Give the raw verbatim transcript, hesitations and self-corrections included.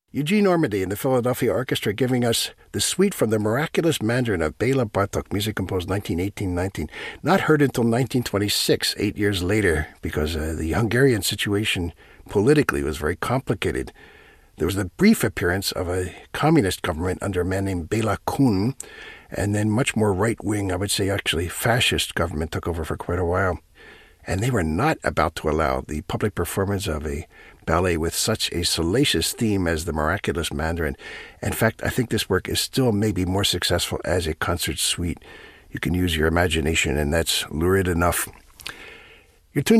Eugene Ormandy and the Philadelphia Orchestra giving us the suite from the Miraculous Mandarin of Bela Bartok, music composed nineteen eighteen nineteen. Not heard until nineteen twenty-six, eight years later, because uh, the Hungarian situation politically was very complicated. There was the brief appearance of a communist government under a man named Bela Kun, and then much more right-wing, I would say actually fascist government took over for quite a while. And they were not about to allow the public performance of a ballet with such a salacious theme as the Miraculous Mandarin. In fact, I think this work is still maybe more successful as a concert suite. You can use your imagination, and that's lurid enough. You're tuned